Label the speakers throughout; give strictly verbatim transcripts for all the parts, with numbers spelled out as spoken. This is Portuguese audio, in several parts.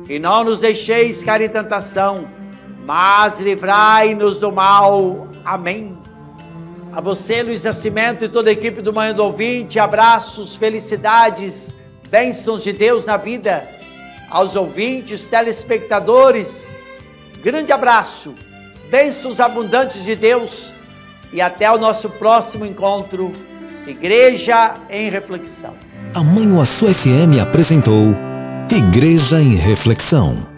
Speaker 1: e não nos deixeis cair em tentação, mas livrai-nos do mal. Amém. A você, Luiz Nascimento, e toda a equipe do Manhã do Ouvinte, abraços, felicidades, bênçãos de Deus na vida. Aos ouvintes, telespectadores, grande abraço, bênçãos abundantes de Deus e até o nosso próximo encontro. Igreja em Reflexão.
Speaker 2: A Manhuaçu F M apresentou Igreja em Reflexão.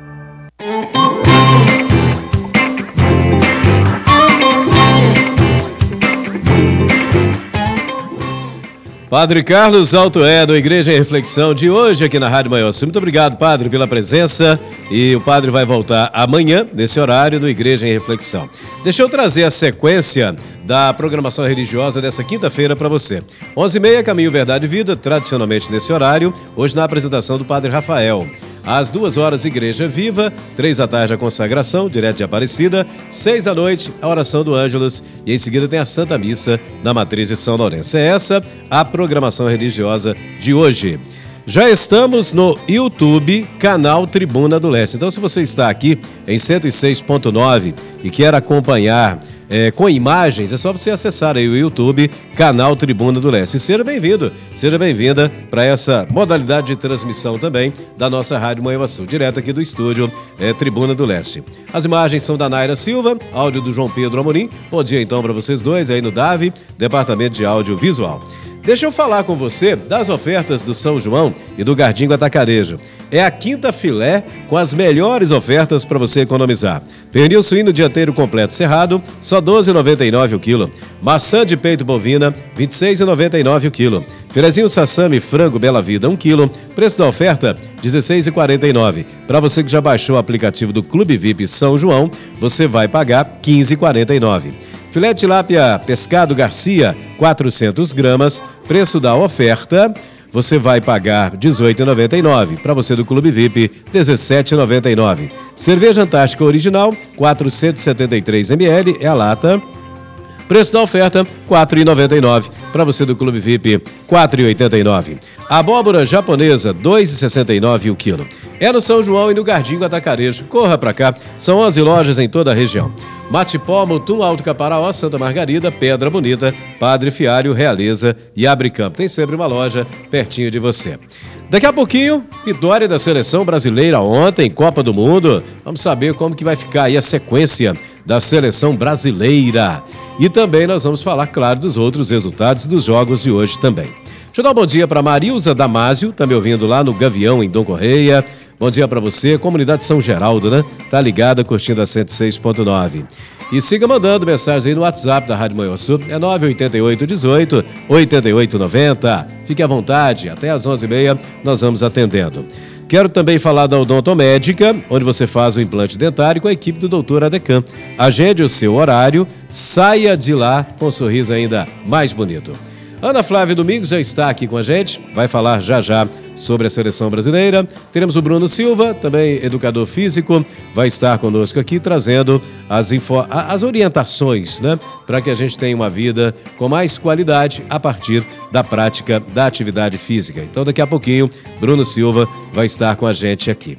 Speaker 3: Padre Carlos Altoé, do Igreja em Reflexão de hoje aqui na Rádio Manhuaçu. Muito obrigado, Padre, pela presença, e o Padre vai voltar amanhã, nesse horário, do Igreja em Reflexão. Deixa eu trazer a sequência da programação religiosa dessa quinta-feira para você. onze e meia, Caminho, Verdade e Vida, tradicionalmente nesse horário, hoje na apresentação do Padre Rafael. Às duas horas, Igreja Viva, três da tarde, a consagração, direto de Aparecida, seis da noite, a oração do Ângelus, e em seguida tem a Santa Missa na Matriz de São Lourenço. É essa a programação religiosa de hoje. Já estamos no YouTube, canal Tribuna do Leste. Então, se você está aqui em cento e seis ponto nove e quer acompanhar É, com imagens, é só você acessar aí o YouTube, canal Tribuna do Leste. E seja bem-vindo, seja bem-vinda para essa modalidade de transmissão também da nossa Rádio Manhuaçu, direto aqui do estúdio é, Tribuna do Leste. As imagens são da Naira Silva, áudio do João Pedro Amorim. Bom dia então para vocês dois aí no D A V, Departamento de Audiovisual. Deixa eu falar com você das ofertas do São João e do Gardingo Atacarejo. É a quinta filé com as melhores ofertas para você economizar. Pernil suíno dianteiro completo cerrado, só doze reais e noventa e nove centavos o quilo. Maçã de peito bovina, vinte e seis reais e noventa e nove centavos o quilo. Filezinho sassami frango Bela Vida, um quilo. Preço da oferta, dezesseis reais e quarenta e nove centavos. Para você que já baixou o aplicativo do Clube V I P São João, você vai pagar quinze reais e quarenta e nove centavos. Filé de tilápia pescado Garcia, quatrocentas gramas. Preço da oferta, você vai pagar dezoito reais e noventa e nove centavos. Para você do Clube V I P, dezessete reais e noventa e nove centavos. Cerveja Antártica Original, quatrocentos e setenta e três mililitros, é a lata. Preço da oferta, quatro reais e noventa e nove centavos. Para você do Clube V I P, quatro reais e oitenta e nove centavos. Abóbora japonesa, dois reais e sessenta e nove centavos o quilo. É no São João e no Gardingo Atacarejo. Corra para cá, são onze lojas em toda a região. Matipó, Mutum, Alto Caparaó, Santa Margarida, Pedra Bonita, Padre Fiário, Realeza e Abricampo. Tem sempre uma loja pertinho de você. Daqui a pouquinho, vitória da seleção brasileira ontem, Copa do Mundo. Vamos saber como que vai ficar aí a sequência da seleção brasileira. E também nós vamos falar, claro, dos outros resultados dos jogos de hoje também. Deixa eu dar um bom dia para Marilza Damásio, tá me ouvindo lá no Gavião, em Dom Correia. Bom dia para você, comunidade São Geraldo, né? Tá ligada, curtindo a cento e seis ponto nove. E siga mandando mensagens aí no WhatsApp da Rádio Manhuaçu, é nove oito oito, um oito, oito oito nove zero. Fique à vontade, até às onze e meia nós vamos atendendo. Quero também falar da Odontomédica, onde você faz o implante dentário com a equipe do doutor Adecan. Agende o seu horário, saia de lá com um sorriso ainda mais bonito. Ana Flávia Domingos já está aqui com a gente, vai falar já já sobre a seleção brasileira. Teremos o Bruno Silva, também educador físico, vai estar conosco aqui trazendo as, info... as orientações, né, para que a gente tenha uma vida com mais qualidade a partir da prática da atividade física. Então daqui a pouquinho, Bruno Silva vai estar com a gente aqui.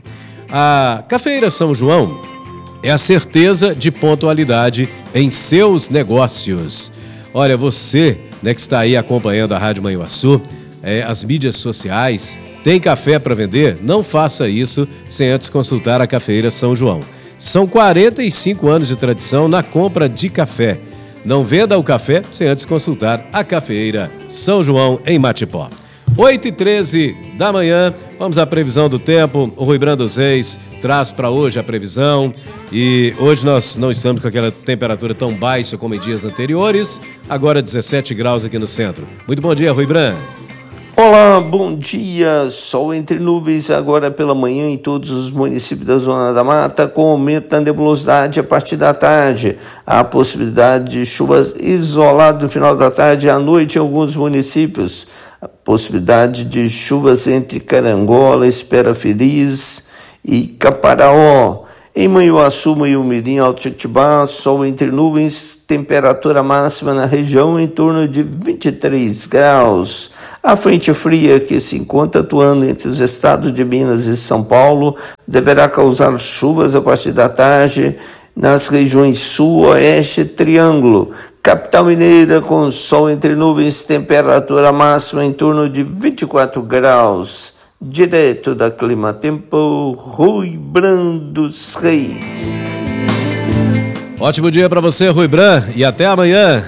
Speaker 3: A Cafeira São João é a certeza de pontualidade em seus negócios. Olha, você, né, que está aí acompanhando a Rádio Manhuaçu, é, as mídias sociais, tem café para vender? Não faça isso sem antes consultar a Cafeira São João. São quarenta e cinco anos de tradição na compra de café. Não venda o café sem antes consultar a Cafeira São João em Matipó. oito e treze da manhã, vamos à previsão do tempo. O Rui Brando Reis traz para hoje a previsão. E hoje nós não estamos com aquela temperatura tão baixa como em dias anteriores. Agora dezessete graus aqui no centro. Muito bom dia, Rui Brando.
Speaker 4: Olá, bom dia. Sol entre nuvens agora pela manhã em todos os municípios da Zona da Mata, com aumento da nebulosidade a partir da tarde. Há possibilidade de chuvas isoladas no final da tarde e à noite em alguns municípios. A possibilidade de chuvas entre Carangola, Espera Feliz e Caparaó. Em Manhuaçu, Manhumirim, Altitibá, sol entre nuvens, temperatura máxima na região em torno de vinte e três graus. A frente fria que se encontra atuando entre os estados de Minas e São Paulo deverá causar chuvas a partir da tarde nas regiões sul, oeste e triângulo. Capital Mineira com sol entre nuvens, temperatura máxima em torno de vinte e quatro graus. Direto da Clima Tempo, Rui Brandos Reis.
Speaker 3: Ótimo dia para você, Rui Bran, e até amanhã.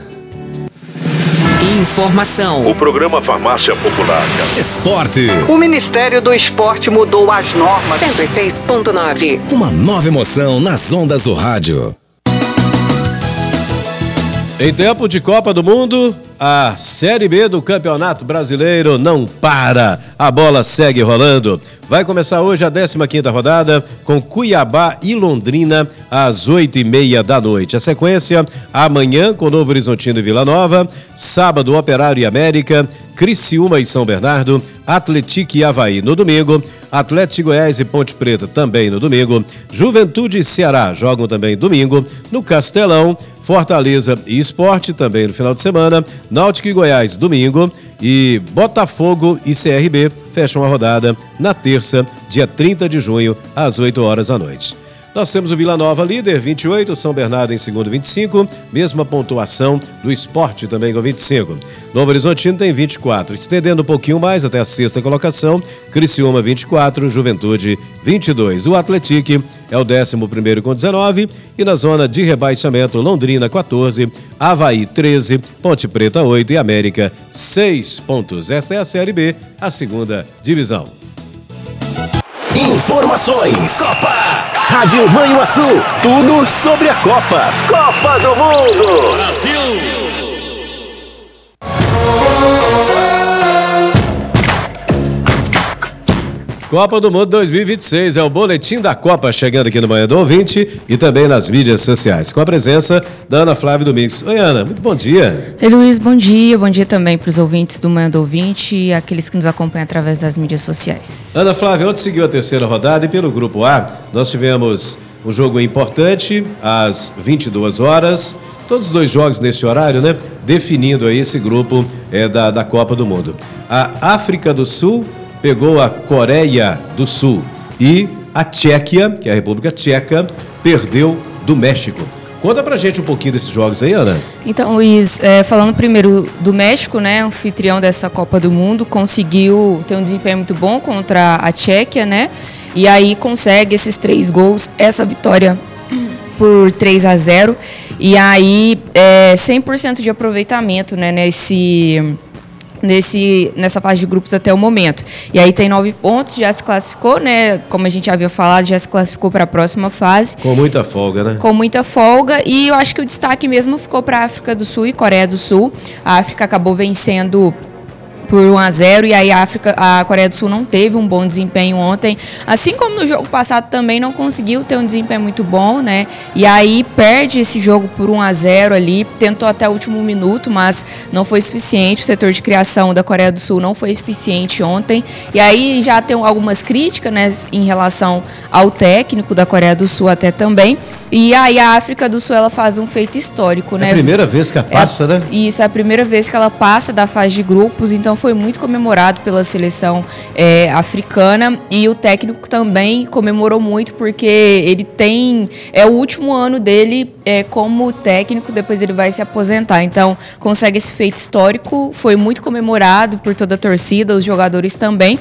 Speaker 2: Informação.
Speaker 5: O programa Farmácia Popular.
Speaker 2: Esporte.
Speaker 6: O Ministério do Esporte mudou as normas.
Speaker 7: cento e seis ponto nove.
Speaker 2: Uma nova emoção nas ondas do rádio.
Speaker 3: Em tempo de Copa do Mundo, a Série B do Campeonato Brasileiro não para. A bola segue rolando. Vai começar hoje a décima quinta rodada com Cuiabá e Londrina às oito e meia da noite. A sequência, amanhã com Novo Horizontino e Vila Nova, sábado Operário e América, Criciúma e São Bernardo, Atlético e Avaí no domingo, Atlético Goiás e Ponte Preta também no domingo, Juventude e Ceará jogam também domingo, no Castelão, Fortaleza e Sport também no final de semana, Náutico e Goiás domingo e Botafogo e C R B fecham a rodada na terça, dia trinta de junho, às oito horas da noite. Nós temos o Vila Nova líder, vinte e oito, São Bernardo em segundo, vinte e cinco, mesma pontuação do Sport também com vinte e cinco. Novo Horizontino tem vinte e quatro, estendendo um pouquinho mais até a sexta colocação, Criciúma vinte e quatro, Juventude vinte e dois. O Atlético é o décimo primeiro com dezenove e na zona de rebaixamento, Londrina quatorze, Avaí treze, Ponte Preta oito e América seis pontos. Esta é a Série B, a segunda divisão.
Speaker 8: Informações. Copa. Rádio Manhuaçu. Tudo sobre a Copa. Copa do Mundo. Brasil.
Speaker 3: Copa do Mundo dois mil e vinte e seis é o boletim da Copa chegando aqui no Manhã do Ouvinte e também nas mídias sociais, com a presença da Ana Flávia Domingues. Oi, Ana, muito bom dia.
Speaker 9: Oi, Luiz, bom dia. Bom dia também para os ouvintes do Manhã do Ouvinte e aqueles que nos acompanham através das mídias sociais.
Speaker 3: Ana Flávia, ontem seguiu a terceira rodada e pelo Grupo A nós tivemos um jogo importante às vinte e duas horas. Todos os dois jogos nesse horário, né? Definindo aí esse grupo é, da, da Copa do Mundo. A África do Sul pegou a Coreia do Sul e a Tchequia, que é a República Tcheca, perdeu do México. Conta pra gente um pouquinho desses jogos aí, Ana.
Speaker 9: Então, Luiz, é, falando primeiro do México, né, anfitrião dessa Copa do Mundo, conseguiu ter um desempenho muito bom contra a Tchequia, né, e aí consegue esses três gols, essa vitória por três a zero, e aí é, cem por cento de aproveitamento, né, nesse... Nesse, nessa fase de grupos até o momento. E aí tem nove pontos, já se classificou, né? Como a gente já havia falado, já se classificou para a próxima fase.
Speaker 3: Com muita folga, né?
Speaker 9: Com muita folga. E eu acho que o destaque mesmo ficou para a África do Sul e Coreia do Sul. A África acabou vencendo por um a zero, e aí a, África, a Coreia do Sul não teve um bom desempenho ontem, assim como no jogo passado também não conseguiu ter um desempenho muito bom, né, e aí perde esse jogo por um a zero ali, tentou até o último minuto, mas não foi suficiente, o setor de criação da Coreia do Sul não foi suficiente ontem, e aí já tem algumas críticas, né, em relação ao técnico da Coreia do Sul até também, e aí a África do Sul ela faz um feito histórico, né.
Speaker 3: É a primeira vez que ela passa,
Speaker 9: é,
Speaker 3: né?
Speaker 9: Isso, é a primeira vez que ela passa da fase de grupos, então foi muito comemorado pela seleção é, africana, e o técnico também comemorou muito porque ele tem, é o último ano dele é, como técnico, depois ele vai se aposentar, então consegue esse feito histórico, foi muito comemorado por toda a torcida, os jogadores também.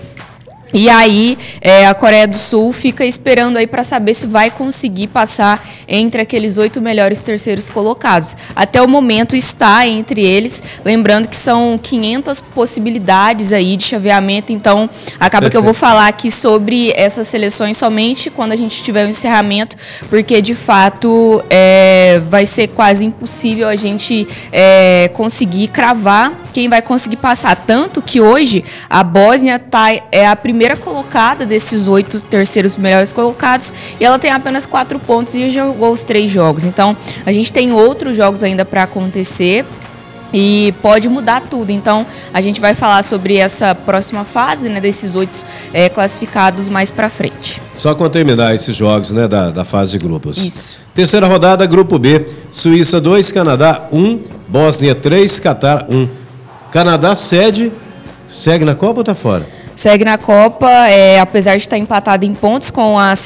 Speaker 9: E aí, é, a Coreia do Sul fica esperando aí para saber se vai conseguir passar entre aqueles oito melhores terceiros colocados. Até o momento está entre eles, lembrando que são quinhentas possibilidades aí de chaveamento, então acaba que eu vou falar aqui sobre essas seleções somente quando a gente tiver o encerramento, porque de fato é, vai ser quase impossível a gente é, conseguir cravar quem vai conseguir passar. Tanto que hoje a Bósnia tá, é a primeira colocada desses oito terceiros melhores colocados e ela tem apenas quatro pontos e já jogou os três jogos. Então a gente tem outros jogos ainda para acontecer. e pode mudar tudo. Então, a gente vai falar sobre essa próxima fase, né, desses oito é, classificados mais para frente.
Speaker 3: Só quando terminar esses jogos, né, da, da fase de grupos.
Speaker 9: Isso.
Speaker 3: Terceira rodada, Grupo B. Suíça dois, Canadá um, Bósnia três, Catar um. Canadá cede, segue na Copa ou tá fora?
Speaker 9: Segue na Copa, é, apesar de estar empatado em pontos com a